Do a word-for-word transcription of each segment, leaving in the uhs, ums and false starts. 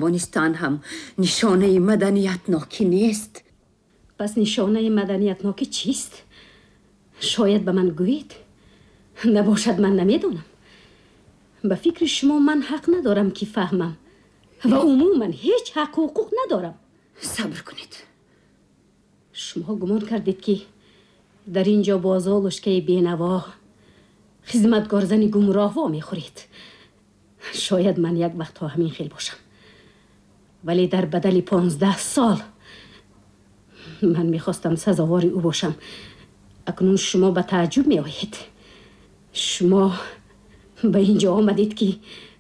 افغانستان هم نشانه مدنیت ناکی نیست. پس نشانه مدنیت ناکی چیست؟ شاید به من گویید. نباشد من نمیدونم. به فکر شما من حق ندارم که فهمم و عموما هیچ حق و حقوق ندارم. صبر کنید. شما گمان کردید که در اینجا بازالشکه بینوا خدمتگار زنی گمراه وا میخورید. شاید من یک وقت ها همین خیل باشم، ولی در بدل پانزده سال من میخواستم سزاوار او باشم. اکنون شما به تعجب میآیید. شما به اینجا آمدید که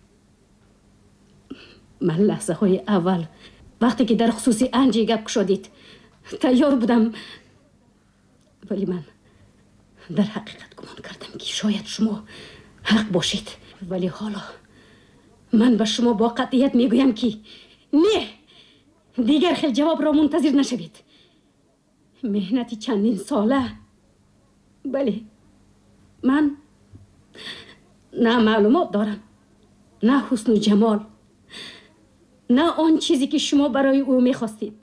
من لحظه های اول وقتی که در خصوص انجی گپ شدید تیار بودم، ولی من در حقیقت گمان کردم که شاید شما حق باشید. ولی حالا من به شما با قطعیت میگویم که نه، دیگر خیلی جواب را منتظر نشوید. مهنتی چندین ساله، بله من نه معلومات دارم، نه حسن و جمال، نه آن چیزی که شما برای او میخواستید،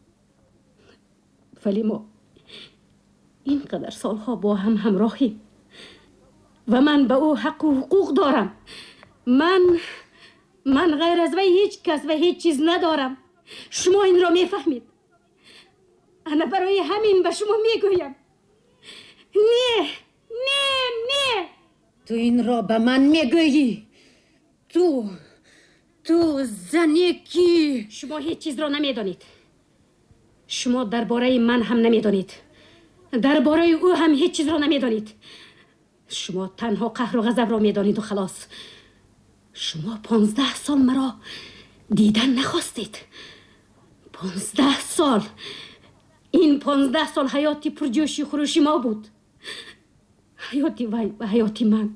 ولی ما اینقدر سالها با هم همراهیم و من به او حق و حقوق دارم. من من غیر از وی هیچ کس و هیچ چیز ندارم. شما این را میفهمید. انا برای همین به شما میگویم نه نه نه. تو این را به من میگویی؟ تو تو زنی کی؟ شما هیچ چیز را نمیدانید. شما درباره من هم نمیدانید، درباره او هم هیچ چیز را نمیدانید. شما تنها قهر و غضب را میدانید و خلاص. شما پانزده سال مرا دیدن نخواستید. پانزده سال. این پانزده سال حیاتی پرجوشی خروشی ما بود. حیاتی وی و حیاتی من.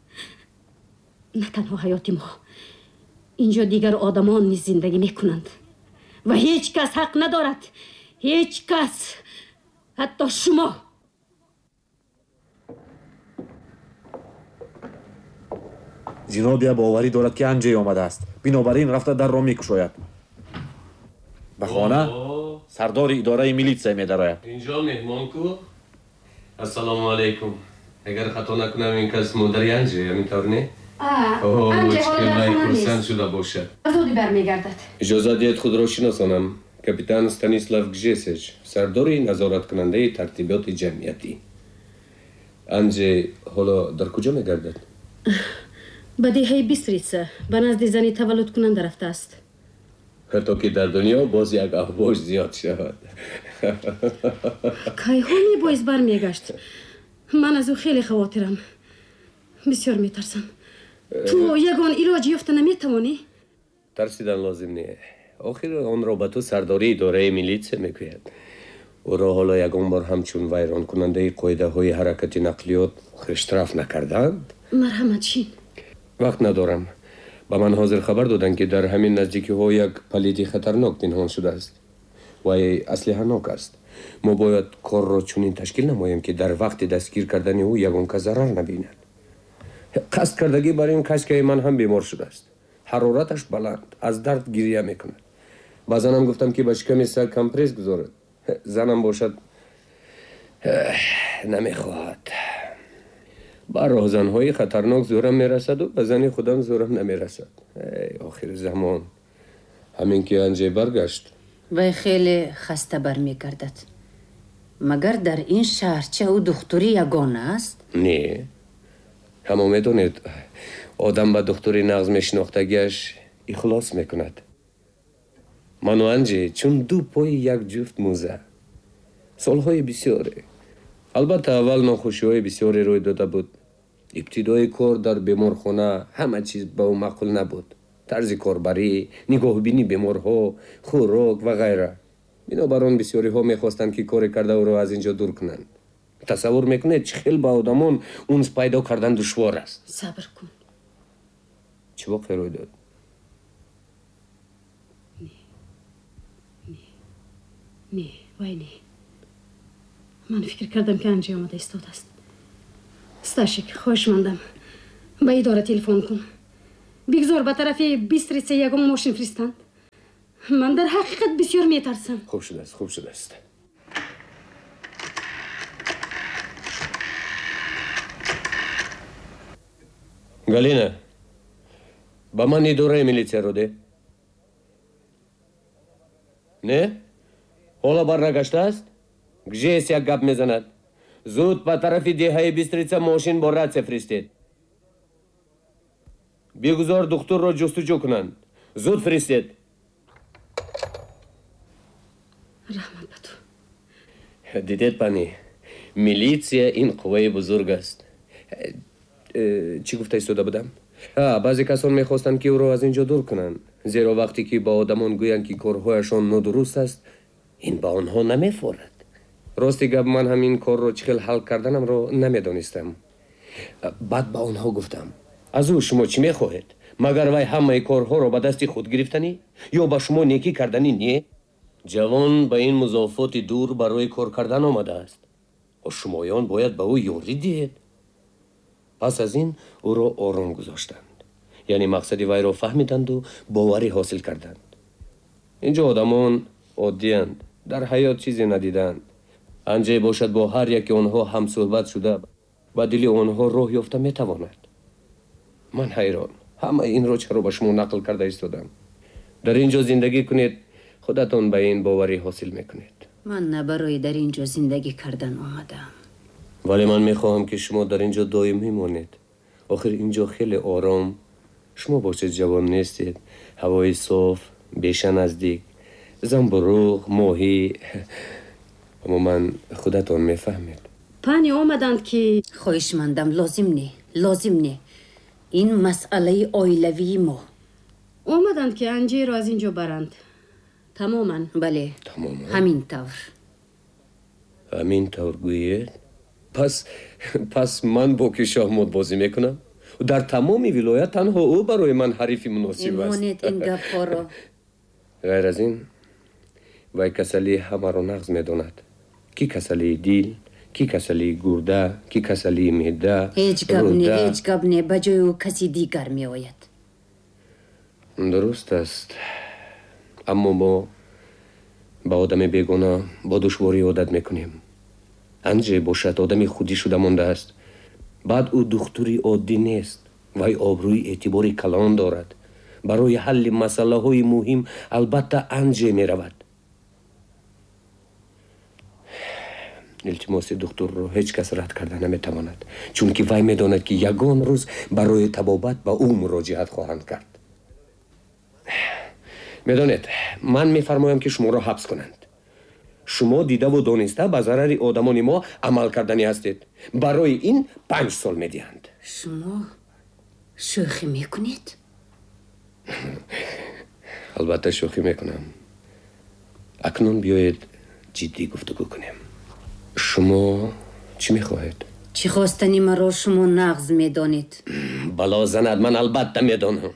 نه تنها حیاتی ما، اینجا دیگر آدمان نیز زندگی میکنند و هیچ کس حق ندارد، هیچ کس، حتی شما. جناب یا باوری دارد که انجی آمده است، بنابراین رفته در را میکشاید. به خانه سردار اداره میلیتسیا میدراید. اینجا مهمان کو. السلام علیکم. اگر خطا نکنم این کس مادری انجی همینطور نه؟ آه، انجی حالا در خانه نیست. شده باشد. زودی برمیگردد. اجازه دهید خود را شناسانم. کاپیتان استانیسلاو گژسیچ، سرداری نظارت کننده ترتیبات جمعیتی. انجی حالا در کجا میگردد؟ به دهه بیستریتسا به نزد زنی تولد کننده رفته است. تا که در دنیا باز یک احواج زیاد شود. کایها می باید برمیگشت. من از او خیلی خواطرم. بسیار میترسم. تو یگان علاج یافته نمیتوانی؟ ترسیدن لازم نیست. آخر آن را به تو سرداری اداره میلیتسیا میگوید. او را حالا یگان بار همچون ویران کننده قاعده های حرکت نقلیات خشترف نکردند؟ مرحمت شین. وقت ندارم. با من حاضر خبر دادند که در همین نزدیکی ها یک پلیدی خطرناک پنهان شده است و اسلحه ناک است. ما باید کار را چنین تشکیل نماییم که در وقت دستگیر کردن او یگان کس ضرر نبیند. قصد کردگی برای این کس که من هم بیمار شده است. حرارتش بلند، از درد گریه میکند. با زنم گفتم که به شکم سر کمپرس گذارد. زنم باشد نمیخواهد. با راهزنهای خطرناک زورم میرسد و به زن خودم زورم نمیرسد. آخر زمان همین که انجی برگشت. وی خیلی خسته برمیگردد. مگر در این شهرچه او دختری یگانه است؟ نه. همه میدونید آدم به دختری نغز میشناختگیش اخلاص میکند. من و انجی چون دو پای یک جفت موزه. سالهای بسیاره. البته اول ناخوشی‌های بسیاری روی داده بود. ابتدای کار در بیمارخانه همه چیز به او معقول نبود. طرز کاربری، نگاهبینی بیمارها، خوراک و غیره. بنابراین بسیاری ها میخواستند که کار کرده او را از اینجا دور کنند. تصور میکنید چه خیلی به آدمان اونس پیدا کردن دشوار است. صبر کن. چه واقعی روی داد؟ نه نه نه وای نه. من فکر کردم که انجی آمده استاد است. ستاشک خوش مندم. به اداره تلفن کن. بگذار به طرف بیستریتسیا یگان ماشین فرستند. من در حقیقت بسیار میترسم. خوب شده است، خوب شده است. галина ба ман идораи милитсия ро де. не ҳола барнагашта гжес як гап мезанад. зуд ба тарафи деҳаи бистрица мошин бо ратсия фиристед. бигузор духтурро ҷустуҷӯ кунанд. зуд фиристед. раҳмат ба ту. дидед пани, милитсия ин қувваи бузург аст. чӣ гуфта истода будам? баъзе касон мехостанд ки ӯро аз ин ҷо дур кунанд, зеро вақте ки ба одамон гӯянд ки корҳояшон нодуруст аст, ин ба онҳо намефорад. рости гап, ман ҳамин корро чӣ хел ҳал карданамро намедонистам. баъд ба онҳо гуфтам, аз ӯ шумо чӣ мехоҳед? магар вай ҳамаи корҳоро ба дасти худ гирифтанӣ ё ба шумо некӣ карданӣ не? ҷавон ба ин музофоти дур барои кор кардан омадааст. шумоён бояд ба ӯ ёрӣ диҳед. пас аз ин ӯро ором гузоштанд. яъне мақсади вайро фаҳмиданду боварӣ ҳосил карданд. инҷо одамон оддиянд, дар ҳаёт чизе надиданд. анҷае бошад бо ҳар яки онҳо ҳамсӯҳбат шуда ба дили онҳо роҳ ёфта метавонад. ман ҳайрон, ҳама инро чаро ба шумо нақл карда истодам. дар ин ҷо зиндагӣ кунед, худатон ба ин боварӣ ҳосил мекунед. ман на барои дар ин ҷо зиндагӣ кардан омадаам. вале ман мехоҳам ки шумо дар ин ҷо доим мемонед. охир ин ҷо хеле ором. шумо бошед ҷавон нестед. ҳавои соф, беша наздик, замбуруғ, моҳӣ. умуман худатон мефаҳмед. пани омаданд ки хоҳишмандам, лозим не, лозим не. ин масъалаи оилавии мо. омаданд ки анҷеро аз ин ҷо баранд. тамоман. бале, тамоман. ҳамин тавр. ҳамин тавр гӯед? пас пас ман бо ки шоҳмод бозӣ мекунам? дар тамоми вилоят танҳо ӯ барои ман ҳарифи муносиб аст. имонед ин гапҳоро. ғайр аз ин, вай касалии ҳамаро нағз медонад. ки касалии дил, ки касалии гурда, ки касалии меъда, ҳеҷ гап не, рӯда. ҳеҷ гап не, ба ҷои ӯ каси дигар меояд. дуруст аст. аммо мо ба одами бегона бо душворӣ одат мекунем. анҷе бошад одами худӣ шуда мондааст. баъд ӯ духтури оддӣ нест. вай обрӯи эътибори калон дорад. барои ҳалли масъалаҳои муҳим албатта анҷе меравад. илтимоси духтурро ҳеҷ кас рад карда наметавонад, чунки вай медонад ки ягон рӯз барои табобат ба ӯ муроҷиат хоҳанд кард. медонед, ман мефармоям ки шуморо ҳабс кунанд. шумо дидаву дониста ба зарари одамони мо амал карданӣ ҳастед. барои ин панҷ сол медиҳанд. шумо шӯхӣ мекунед? албатта шӯхӣ мекунам. акнун биёед ҷиддӣ гуфтугӯ кунем. шумо чӣ мехоҳед? чӣ хостани маро шумо нағз медонед? бало занад, ман албатта медонам.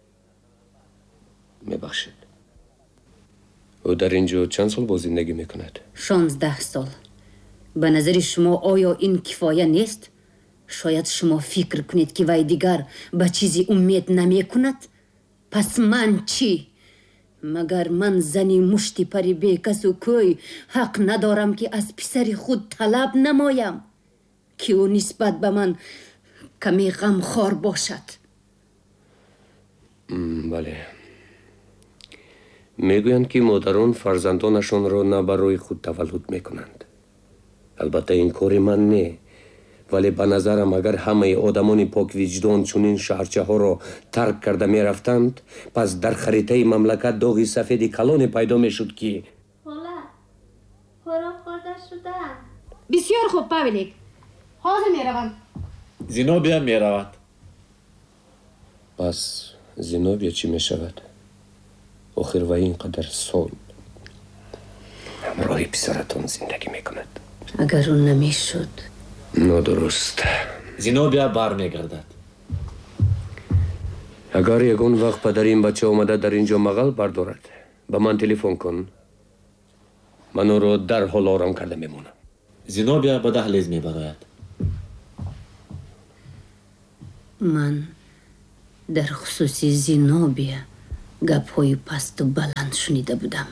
мебахшед. ӯ дар ин ҷо чанд сол бо зиндагӣ мекунад? шонздаҳ сол. ба назари шумо оё ин кифоя нест? шояд шумо фикр кунед ки вай дигар ба чизи умед намекунад? пас ман чӣ? магар ман зани мушти пари бекасу кӯй ҳақ надорам ки аз писари худ талаб намоям ки ӯ нисбат ба ман каме ғамхор бошад? бале. мегӯянд ки модарон фарзандонашонро на барои худ таваллуд мекунанд. албатта ин кори ман не. вале ба назарам агар ҳамаи одамони поквиҷдон чунин шаҳрчаҳоро тарк карда мерафтанд, пас дар харитаи мамлакат доғи сафеди калоне пайдо мешуд ки ҳола хӯрок хӯрда шудам. бисёр хуб, павелик. ҳозир меравам. зинобия меравад. пас зинобия чӣ мешавад? охир вай ин қадар сол ҳамроҳи писаратон зиндагӣ мекунад. агар ӯ намешуд, нодуруст. зинобия бармегардад. агар ягон вақт падари ин бача омада дар ин ҷо мағал бардорад, ба ман телефон кун. ман ӯро дарҳол ором карда мемонам. зинобия ба даҳлез мебарояд. ман дар хусуси зинобия гапҳои пасту баланд шунида будам.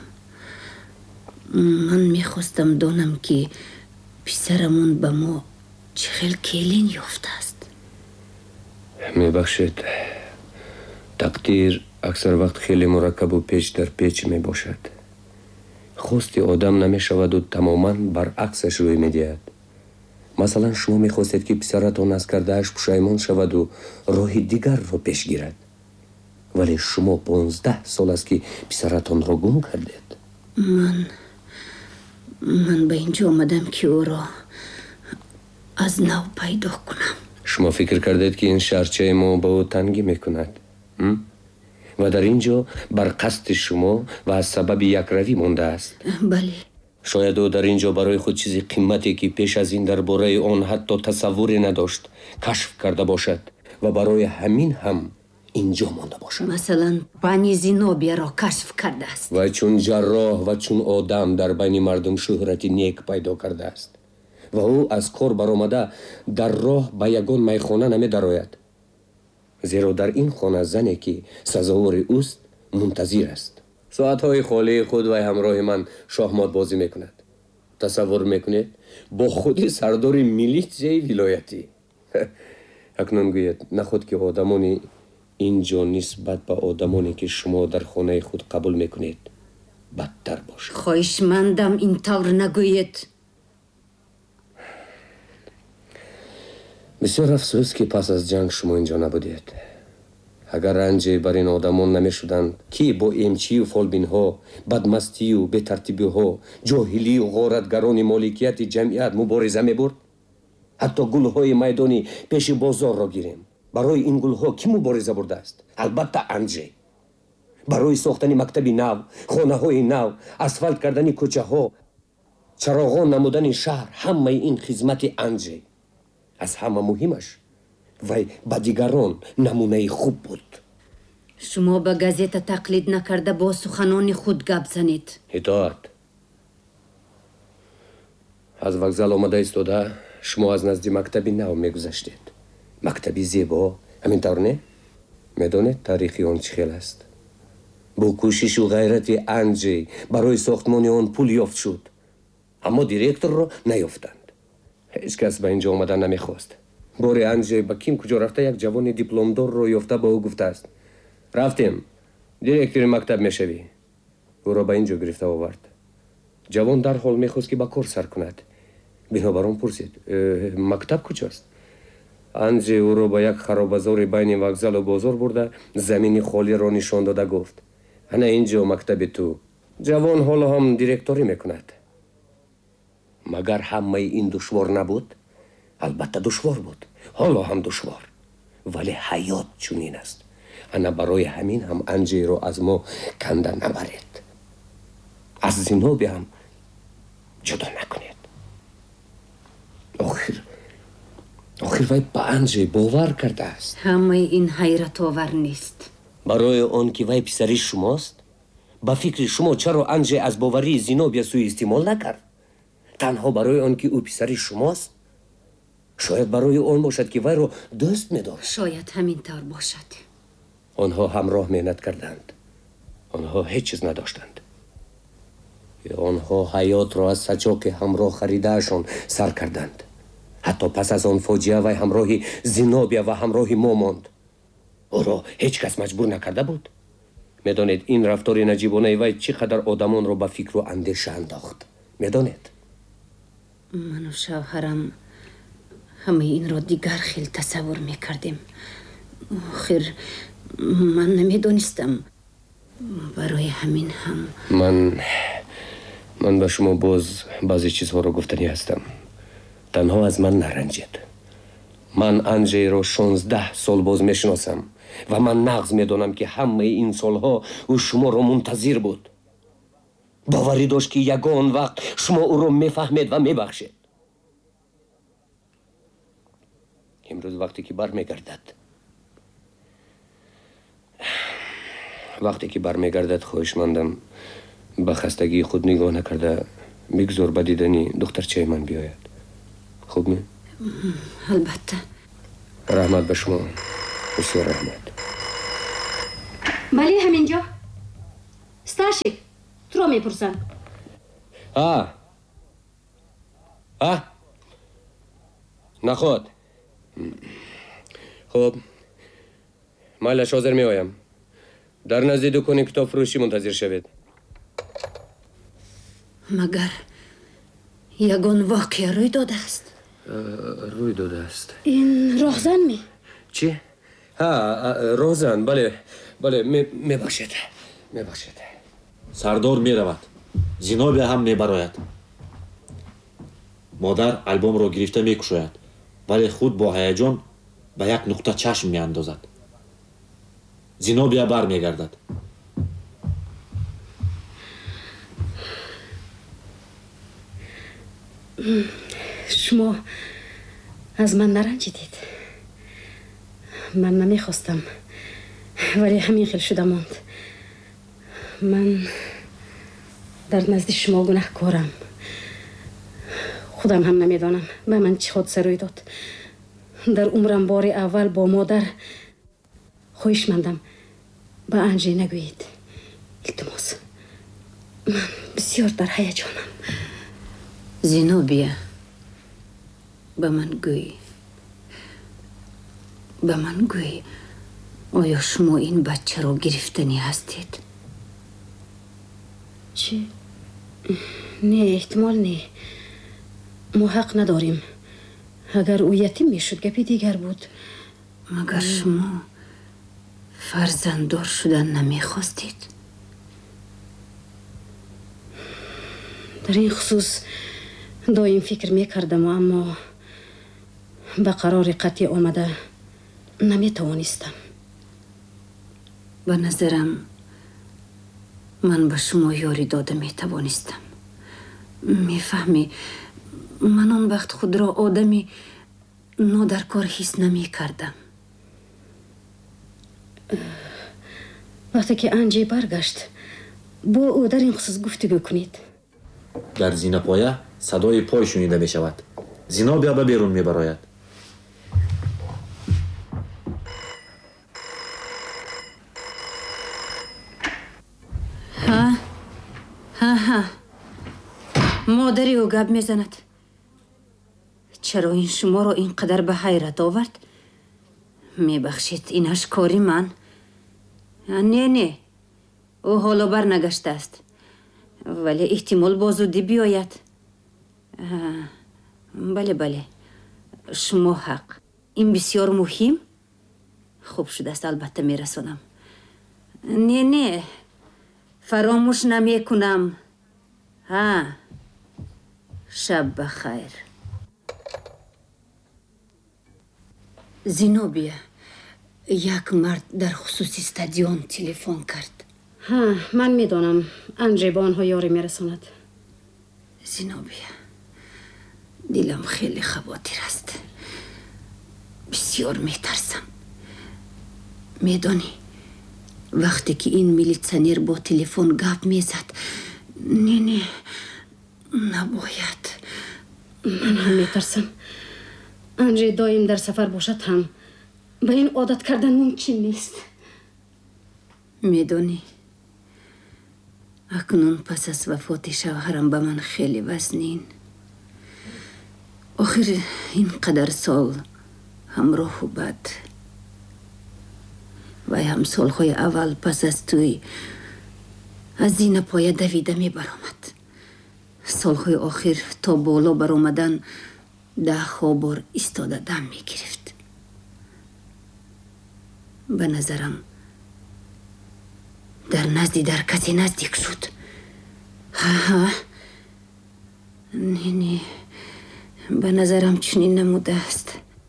ман мехостам донам ки писарамон ба мо чӣ хел келин ёфтааст. мебахшед, тақдир аксар вақт хеле мураккабу печ дар печ мебошад. хости одам намешаваду тамоман баръаксаш рӯй медиҳад. масалан, шумо мехостед ки писаратон аз кардааш пушаймон шаваду роҳи дигарро пеш гирад, вале шумо понздаҳ сол аст ки писаратонро гум кардед. ман ман ба ин ҷо омадам ки ӯро аз нав пайдо кунам. шумо фикр кардед ки ин шаҳрчаи мо ба ӯ тангӣ мекунад ва дар ин ҷо бар қасди шумо ва аз сабаби якравӣ мондааст? бале. шояд ӯ дар ин ҷо барои худ чизи қиммате ки пеш аз ин дар бораи он ҳатто тасаввуре надошт кашф карда бошад ва барои ҳамин ҳам ин ҷо монда бошад. масалан, бани Зинобияро кашф кардааст ва чун ҷарроҳ ва чун одам дар байни мардум шӯҳрати нек пайдо кардааст ва ӯ аз кор баромада дар роҳ ба ягон майхона намедарояд, зеро дар ин хона зане ки сазовори ӯст мунтазир аст. соатҳои холии худ вай ҳамроҳи ман шоҳмотбозӣ мекунад. тасаввур мекунед бо худи сардори милитсияи вилоятӣ. акнун гӯед нахуд ки одамони ин ҷо нисбат ба одамоне ки шумо дар хонаи худ қабул мекунед бадтар бошад. хоҳишмандам ин тавр нагӯед. бисёр афсӯс ки пас аз ҷанг шумо ин ҷо набудед. агар ранҷе бар ин одамон намешуданд ки бо эмчию фолбинҳо, бадмастию бетартибиҳо, ҷоҳилию ғоратгарони моликияти ҷамъият мубориза мебурд? ҳатто гулҳои майдони пеши бозорро гирем. барои ин гулҳо кӣ мубориза бурдааст? албатта анҷе. барои сохтани мактаби нав, хонаҳои нав, асфалт кардани кӯчаҳо, чароғон намудани шаҳр, ҳамаи ин хизмати анҷе. аз ҳама муҳимаш вай ба дигарон намунаи хуб буд. шумо ба газета тақлид накарда бо суханони худ гап занед. итоат. аз вокзал омада истода шумо аз назди мактаби нав мегузаштед. мактаби зебо, ҳамин тавр не? медонед таърихи он чӣ хел аст? бо кӯшишу ғайрати анҷе барои сохтмони он пул ёфт шуд, аммо директорро наёфтанд. ҳеҷ кас ба ин ҷо омадан намехост. бори анҷе ба ким куҷо рафта як ҷавони дипломдорро ёфта ба ӯ гуфтааст: рафтем, директори мактаб мешавӣ. ӯро ба ин ҷо гирифта овард. ҷавон дарҳол мехост ки ба кор сар кунад. бинобар он пурсид: мактаб куҷост? анҷе ӯро ба як харобазори байни вокзалу бозор бурда замини холиро нишон дода гуфт: ана ин ҷо мактаби ту. ҷавон ҳоло ҳам директорӣ мекунад. магар ҳамаи ин душвор набуд? албатта душвор буд, ҳоло ҳам душвор, вале ҳаёт чунин аст. ана барои ҳамин ҳам анҷеро аз мо канда набаред, аз Зинобия ҳам ҷудо накунед. охир охир вай ба анҷе бовар кардааст. ҳамаи ин ҳайратовар нест. барои он ки вай писари шумост, ба фикри шумо чаро анҷе аз боварии Зинобия суистеъмол накард? танҳо барои он ки ӯ писари шумост? шояд барои он бошад ки вайро дӯст медорад. шояд ҳамин тавр бошад. онҳо ҳамроҳ меҳнат карданд. онҳо ҳеҷ чиз надоштанд. онҳо ҳаётро аз сачоки ҳамроҳ харидаашон сар карданд. ҳатто пас аз он фоҷиа вай ҳамроҳи Зинобия ва ҳамроҳи мо монд. ӯро ҳеҷ кас маҷбур накарда буд. медонед ин рафтори наҷибонаи вай чӣ қадар одамонро ба фикру андеша андохт? медонед? ману шавҳарам ҳамаи инро дигар хел тасаввур мекардем. охир ман намедонистам. барои ҳамин ҳам ман ман ба шумо боз баъзе чизҳоро гуфтанӣ ҳастам. танҳо аз ман наранҷед. ман анҷеро шонздаҳ сол боз мешиносам ва ман нағз медонам ки ҳамаи ин солҳо ӯ шуморо мунтазир буд. боварӣ дошт ки ягон вақт шумо ӯро мефаҳмед ва мебахшед. имрӯз вақте ки бармегардад вақте ки бармегардад хоҳишмандам ба хастагии худ нигоҳ накарда бигзор ба дидани духтарчаи ман биёяд. хуб не? албатта. раҳмат ба шумо. бисёр раҳмат. бале ҳамин ҷо. Сташик, туро мепурсам. ها ها نخواد خب مایلش حاضر می آیم در نزد دکان کتاب فروشی منتظر شوید مگر یگان واقعه روی داده است روی داده است این راهزن می چی؟ ها روزن بله بله می بخشید می بخشید сардор меравад зинобия ҳам мебарояд модар албомро гирифта мекушояд вале худ бо ҳаяҷон ба як нуқта чашм меандозад зинобия бармегардад шумо аз ман наранҷидед ман намехостам вале ҳамин хел шуда монд ман дар назди шумо гунаҳкорам худам ҳам намедонам ба ман чӣ ҳодиса рӯй дод дар умрам бори аввал бо модар хоҳишмандам ба анҷе нагӯед илтимос ман бисёр дар ҳаяҷонам зинобия ба ман гӯй ба ман гӯй оё шумо ин бачаро гирифтанӣ ҳастед чӣ не эҳтимол не мо ҳақ надорем агар ӯ ятим мешуд гапи дигар буд магар шумо фарзанддор шудан намехостед дар ин хусус доим фикр мекардаму аммо ба қарори қатъӣ омада наметавонистам ба назарам ман ба шумо ёрӣ дода метавонистам мефаҳмӣ ман он вақт худро одами нодаркор ҳис намекардам вақте ки анҷе баргашт бо ӯ дар ин хусус гуфтугӯ кунед дар зинапоя садои пой шунида мешавад зинобия ба берун мебарояд ҳа ҳа ҳа модари ӯ гап мезанад чаро ин шуморо ин қадар ба ҳайрат овард мебахшед инаш кори ман не не ӯ ҳоло барнагашта вале эҳтимол бо зудӣ биёяд бале бале шумо ҳақ ин бисёр муҳим хуб шудааст албатта мерасонам не не фаромӯш намекунам ҳа шаб бахайр зинобия як мард дар хусуси стадион телефон кард ҳа ман медонам анҷе ба онҳо ёрӣ мерасонад зинобия дилам хеле хавотир аст бисёр метарсам медонӣ вақте ки ин милитсионер бо телефон гап мезад не не набояд ман ҳам метарсам анҷе доим дар сафар бошад ҳам ба ин одат кардан мумкин нест медонӣ акнун пас аз вафоти шавҳарам ба ман хеле вазнин охир ин қадар сол ҳамроҳу бад вай ҳам солҳои аввал пас аз тӯй аз зинапоя давида мебаромад солҳои охир то боло баромадан даҳҳо бор истода дам мегирифт ба назарам дар назди дар касе наздик шуд ҳа не не ба назарам чунин намудааст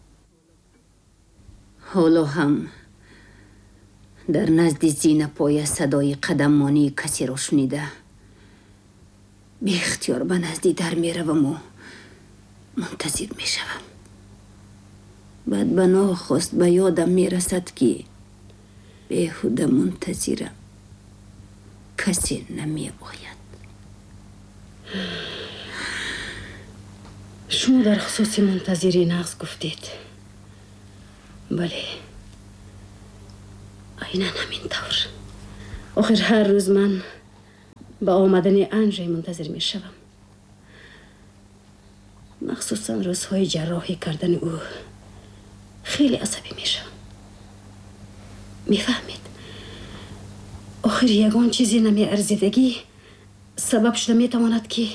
ҳоло ҳам дар назди зинапоя садои қадаммонии касеро шунида беихтиёр ба назди дар мераваму мунтазир мешавам баъд ба нохост ба ёдам мерасад ки беҳуда мунтазирам касе намеояд шумо дар хусуси мунтазири нағз гуфтед бале айнан ҳамин тавр охир ҳар рӯз ман ба омадани Анжей мунтазир мешавам. махсусан рӯзҳои ҷарроҳӣ кардани ӯ хеле асабӣ мешавам. мефаҳмед, охир ягон чизи намеарзидагӣ сабаб шуда метавонад ки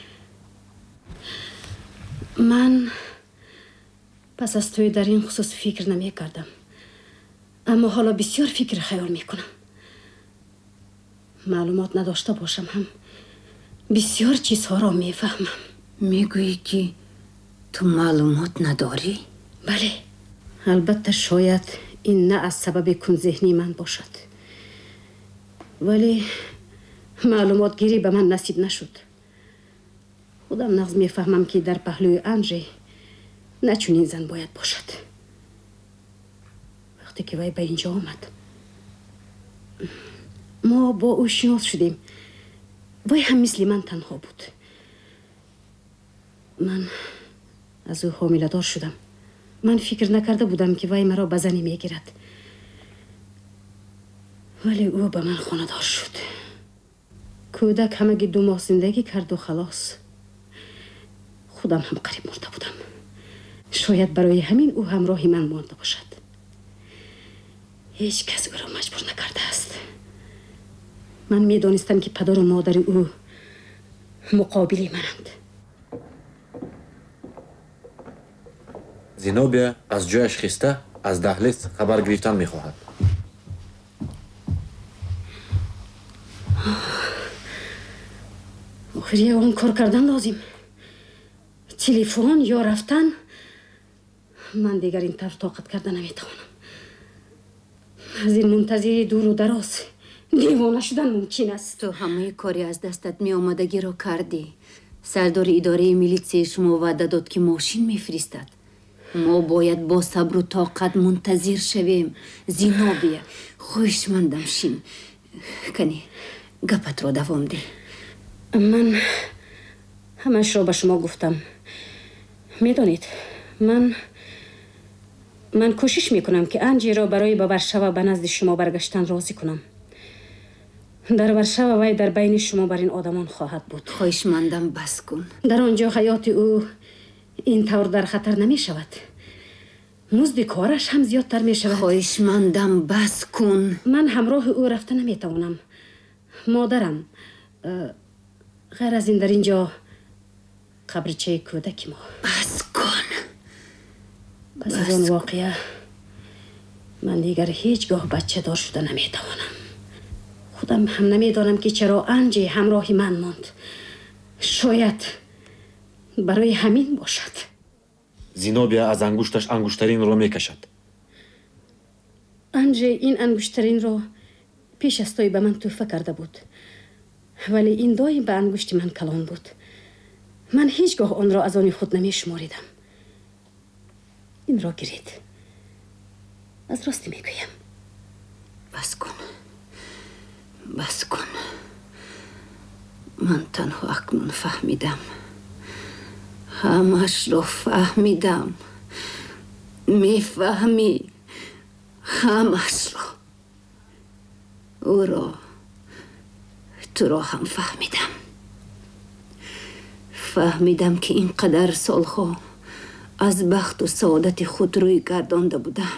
ман пас аз тӯй дар ин хусус фикр намекардам, аммо ҳоло бисёр фикр хаёл мекунам. маълумот надошта бошам ҳам бисёр чизҳоро мефаҳмам. мегӯӣ ки ту маълумот надорӣ? бале, албатта шояд ин на аз сабаби кунзеҳнии ман бошад, вале маълумотгирӣ ба ман насиб нашуд. худам нағз мефаҳмам ки дар паҳлӯи Анже на чунин зан бояд бошад. вақте ки вай ба ин ҷо омад, мо бо ӯ шинос шудем. вай ҳам мисли ман танҳо буд. ман аз ӯ ҳомиладор шудам. ман фикр накарда будам ки вай маро ба зане мегирад, вале ӯ ба ман хонадор шуд. кӯдак ҳамаги ду моҳ зиндагӣ карду халос. худам ҳам қариб мурда будам. шояд барои ҳамин ӯ ҳамроҳи ман монда бошад. ҳеҷ кас ӯро маҷбур накардааст. ман медонистам ки падару модари ӯ муқобили мананд. зинобия аз ҷояш хиста аз даҳлиз хабар гирифтан мехоҳад. охир ягон кор кардан лозим. телефон ё рафтан. ман дигар ин тавр тоқат карда наметавонам. аз ин мунтазири дуру дароз девона шудан мумкин аст. ту ҳамаи кори аз дастат меомадагиро кардӣ. сардори идораи милитсияи шумо ваъда дод ки мошин мефиристад. мо бояд бо сабру тоқат мунтазир шавем. зинобия, хоҳишмандам шин. кани гапатро давом диҳ. ман ҳамашро ба шумо гуфтам. медонед, ман ман кӯшиш мекунам ки Анҷиро барои ба Варшава ба назди шумо баргаштан розӣ кунам. дар Варшава вай дар байни шумо бар ин одамон хоҳад буд. хоҳишмандам бас кун. дар он ҷо ҳаёти ӯ ин тавр дар хатар намешавад. музди кораш ҳам зиёдтар мешавад. хоҳишмандам бас кун. ман ҳамроҳи ӯ рафта наметавонам. модарам, ғайр аз ин дар ин ҷо қабричаи кӯдаки мо. бас кун. пас аз он воқеа ман дигар ҳеҷ гоҳ бачадор шуда наметавонам. худам ҳам намедонам ки чаро Анҷи ҳамроҳи ман монд. шояд барои ҳамин бошад. зинобия аз ангушташ ангуштаринро мекашад. Анҷи ин ангуштаринро пеш аз тӯй ба ман тӯҳфа карда буд, вале ин доим ба ангушти ман калон буд. ман ҳеҷ гоҳ онро аз они худ намешуморидам. инро гиред. аз ростӣ мегӯям. бас кун. бас кун. ман танҳо акнун фаҳмидам. ҳамашро фаҳмидам. мефаҳмӣ ҳамашро. ӯро туро ҳам фаҳмидам. фаҳмидам ки ин қадар солҳо аз бахту саодати худ рӯй гардонда будам.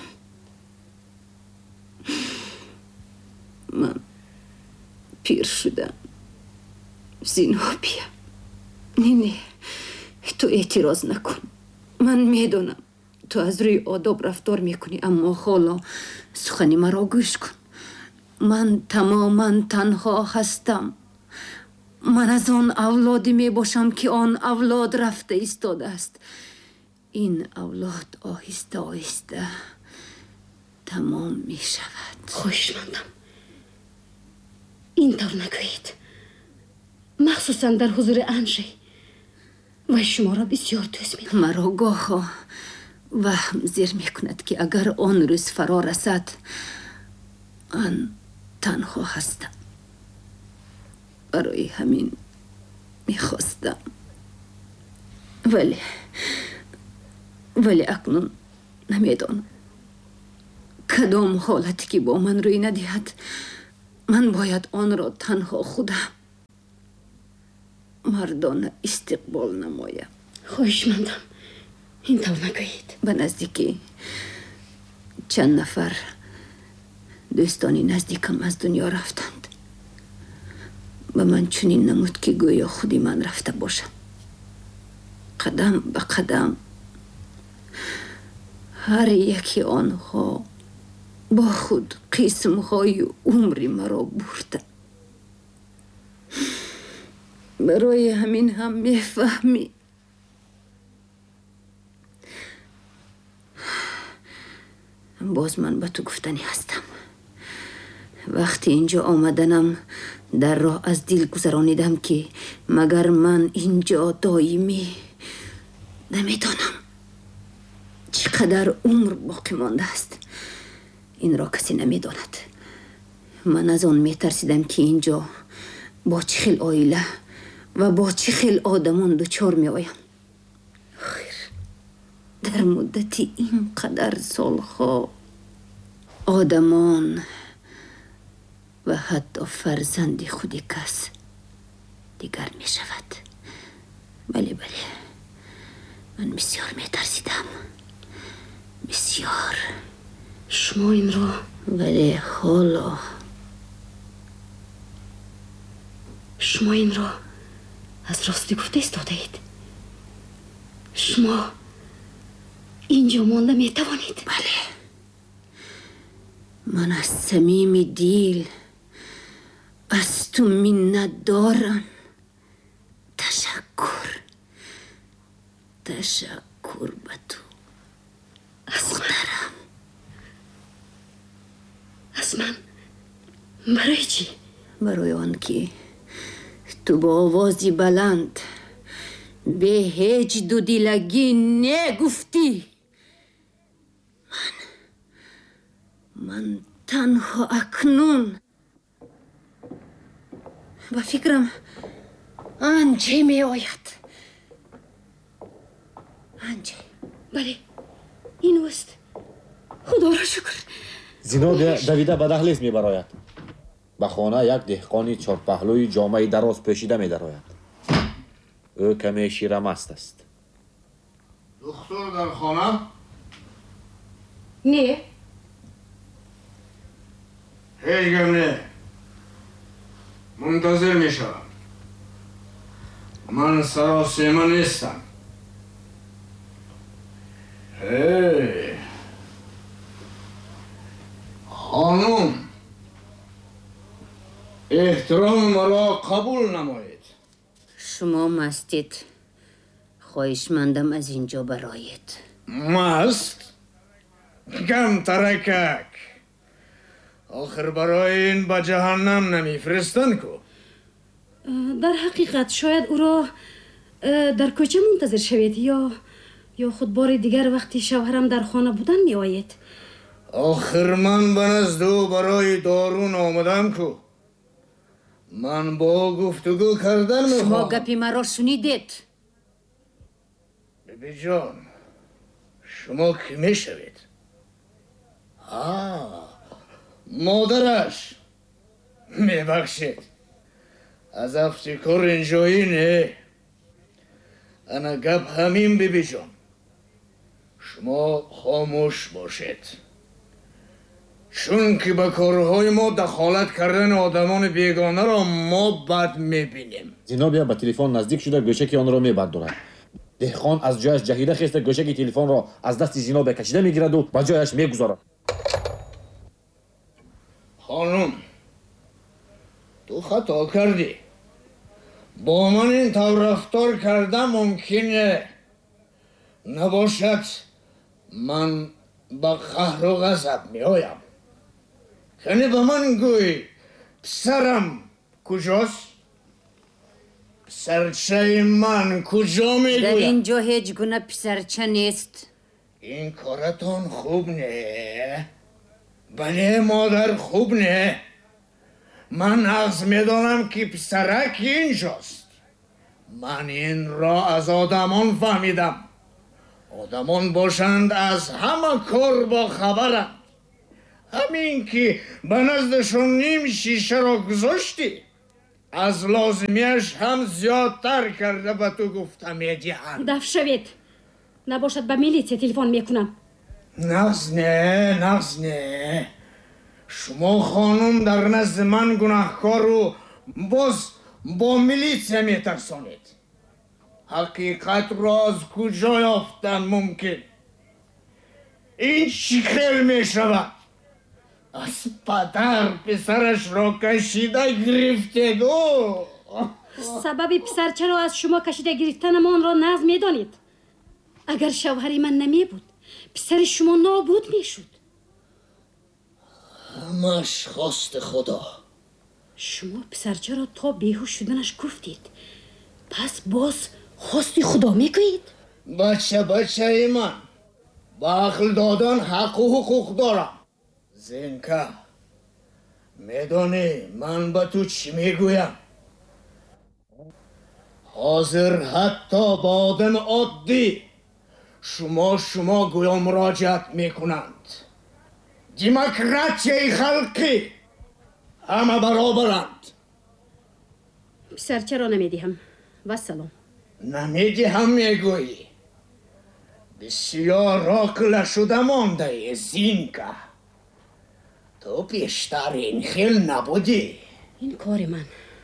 ман пир шудам. зинобия, не не, ту эътироз накун. ман медонам ту аз рӯи одоб рафтор мекунӣ, аммо ҳоло сухани маро гӯш кун. ман тамоман танҳо ҳастам. ман аз он авлодӣ мебошам ки он авлод рафта истодааст. ин авлод оҳиста оҳиста тамом мешавад. хоҳишмандам, ин тавр нагӯед. махсусан дар ҳузури Анже. вай шуморо бисёр дӯст медорад. маро гоҳо ваҳм зир мекунад ки агар он рӯз фаро расад, ман танҳо ҳастам. барои ҳамин мехостам. вале вале акнун намедонам кадом ҳолате ки бо ман рӯй надиҳад. ман бояд онро танҳо худам мардона истиқбол намоям. хоҳишмандам, ин тавр нагӯед. ба наздикӣ чанд нафар дӯстони наздикам аз дунё рафтанд. ба ман чунин намуд ки гӯё худи ман рафта бошам. қадам ба қадам ҳар яки онҳо бо худ қисмҳои умри маро бурда. барои ҳамин ҳам мефаҳмӣ боз ман ба ту гуфтанӣ ҳастам. вақти инҷо омаданам дар роҳ аз дил гузаронидам ки магар ман инҷо доимӣ намедонам чӣ қадар умр боқӣ мондааст. инро касе намедонад. ман аз он метарсидам ки инҷо бо чӣ хел оила ва бо чӣ хел одамон дучор меоям. хир дар муддати ин қадар солҳо одамон ва ҳатто фарзанди худи кас дигар мешавад. бале бале ман бисёр метарсидам. бисёр. шумо инро вале ҳоло шумо инро аз ростӣ гуфта истодаед. шумо инҷо монда метавонед. бале ман аз самими дил аз ту миннат дорам. ташаккур ташаккур ба ту духтарам. аз ман барои чӣ? барои он ки ту бо овози баланд бе ҳеҷ дудилагӣ не гуфтӣ. ман ман танҳо акнун ба фикрам анҷе меояд. анҷе. бале ин ост. худоро шукр. зинобия давида ба дахлес мебарояд. ба хона як деҳқони чорпаҳлӯи ҷомаи дароз пӯшида медарояд. ӯ каме ширамаст аст. духтур дар хона? не. ҳеҷ гап не. мунтазир мешавам. ман саросима нестам. ҳей хонум, эҳтироми маро қабул намоед. шумо мастед. хоҳишмандам аз инҷо бароед. маст? камтаракак. охир барои ин ба ҷаҳаннам намефиристанд ку? дар ҳақиқат шояд ӯро дар кӯча мунтазир шавед ё ё худ бори дигар вақти шавҳарам дар хона будан меоед. охир ман ба назду барои дорун омадам ку. ман бо гуфтугӯ кардан шумо мехоҳам. гапи маро шунидед? бибиҷон, шумо кӣ мешавед? а модараш. мебахшед. аз афтикор инҷоӣ не. ана гап ҳамин бибиҷон. шумо хомӯш бошед. чунки ба корҳои мо дахолат кардани одамони бегонаро мо бад мебинем. зинобия ба телефон наздик шуда гӯшаки онро мебардорад. деҳқон аз ҷояш ҷаҳида хеста гӯшаки телефонро аз дасти зинобия кашида мегираду ба ҷояш мегузорад. хонум, ту хато кардӣ. бо ман ин тавр рафтор кардан мумкин не. набошад ман ба қаҳру ғазаб меоям. кане ба ман гӯй, писарам куҷост? писарчаи ман куҷо дар мегӯяд? инҷо ҳеҷ гуна писарча нест. ин коратон хуб не. бале модар, хуб не. ман нағз медонам ки писарак инҷост. ман инро аз одамон фаҳмидам. одамон бошанд аз ҳама кор бохабаранд. ҳамин ки ба наздашон ним шишаро гузоштӣ, از لازمیش هم زیادتر کرده به تو گفتم میدیم. دفع شوید. نباشد به میلیسیا تلفن میکنم. نغز نه نغز نه. شما خانم در نزد من گناهکار رو باز با میلیسیا میترسانید. حقیقت را از کجا یافتن ممکن؟ این چی خیل میشود؟ از پدر پسرش را کشیده گرفته دو. سبب پسر چرا از شما کشیده گرفتن من را نظم میدانید؟ اگر شوهری من نمی بود پسر شما نابود میشد. همش خواست خدا. شما پسر چرا تا بیهوش شدنش گفتید؟ پس باز خواست خدا میگویید؟ بچه بچه من با عقل دادن حق و حقوق دارم. زینکا میدانی من به تو چی میگویم؟ حاضر حتی با آدم عادی شما شما گویا مراجعت میکنند. دموکراسی خلقی همه برابرند. پسر چرا نمیدیم؟ و سلام. نمیدیم میگویی؟ بسیار عاقل شده مانده ای زینکا. تو بیشتر این خیل نبودی. این کار من.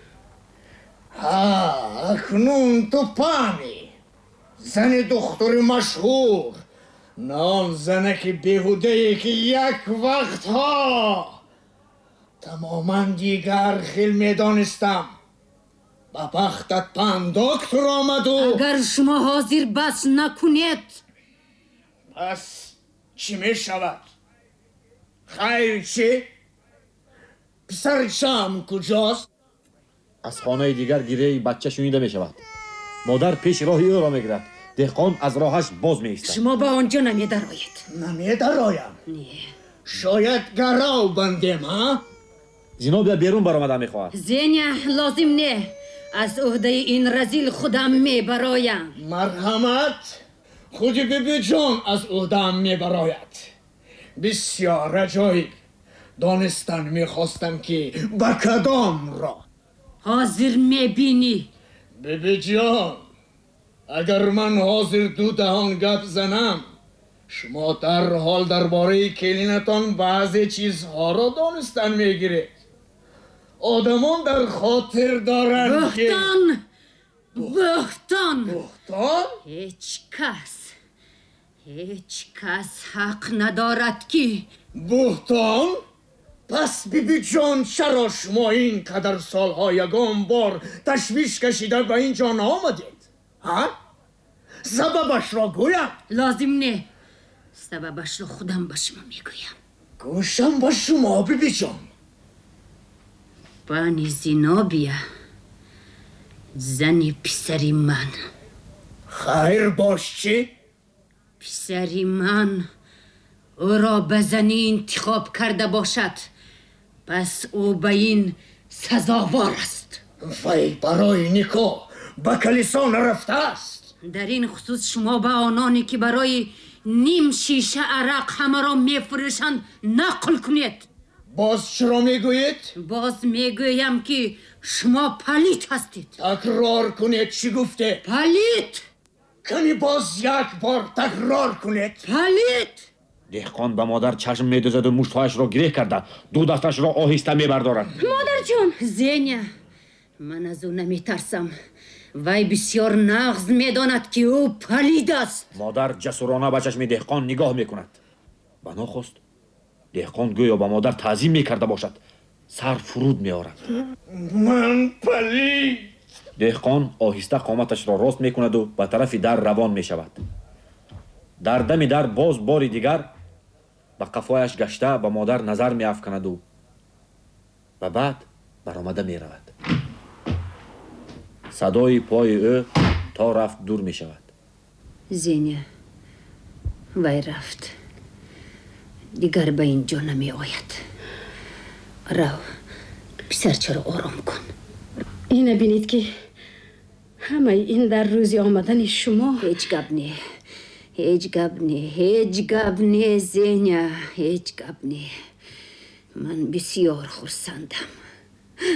ها اکنون تو پانی زن دختر مشهور، نان زنک بیهوده ای که یک وقت ها تماما دیگر خیل میدانستم. با بختت پن دکتر آمد و اگر شما حاضر بس نکنید پس چی می شود؟ خیر چی؟ پسر شام کجاست؟ از خانه دیگر گیره بچه شنیده می شود. مادر پیش راهی او را می گیرد. دهقان از راهش باز می ایستد. شما با آنجا نمی درآیید. نمی درآیم؟ نه. شاید گراو بندیم ها؟ زینا بیا بیرون برآمده می خواهد. زینیا لازم نه. از عهده این رزیل خودم می برایم. مرحمت خود بیبی جان از عهده‌ام می براید. بسیار عجایب. دانستن می خواستم که با کدام را حاضر می بینی. بیبی جان اگر من حاضر دو دهان گپ زنم شما در حال درباره کلینتان بعضی چیزها را دانستن می گیرید. آدمان در خاطر دارند که بهتان بهتان بهتان؟ هیچ کس هیچ کس حق ندارد که بهتان؟ پس بیبی جان چرا شما این قدر سالها یگان بار تشویش کشیده به اینجا آمدید؟ ها؟ سببش را گویم؟ لازم نه. سببش را خودم به شما میگویم. گوشم با شما بیبی جان. بانی زینابیا زنی پسری من. خیر باش چی؟ پسری من او را به زنی انتخاب کرده باشد پس او به این سزاوار است. وی برای نیکو به کلیسا نرفته است. در این خصوص شما به آنانی که برای نیم شیشه عرق همه را میفروشند نقل کنید. باز چرا میگویید؟ باز میگویم که شما پلیت هستید. تکرار کنید چی گفته؟ پلیت. کمی باز یک بار تکرار کنید. پلیت. دهقان به مادر چشم می دوزد و مشتهایش را گره کرده دو دستش را آهسته می بردارد. مادر جان. زینیا من از او نمی ترسم. وی بسیار نغز می داند که او پلید است. مادر جسورانه به چشم دهقان نگاه می کند. به ناخست دهقان گویا به مادر تعظیم می کرده باشد. سر فرود می آورد. من پلید. دهقان آهسته قامتش را راست می کند و به طرف در روان می شود. در دم در باز باری دیگر به قفایش گشته به مادر نظر می افکند و و بعد برآمده می رود. صدای پای او تا رفت دور می شود. زینیا وی رفت. دیگر به اینجا نمی آید. رو پسر چرا آرام کن. اینه بینید که همه این در روزی آمدن شما هیچ گپ نه. هیچ گپ نه. هیچ گپ نه زینیا. هیچ گپ نه. من بسیار خرسندم.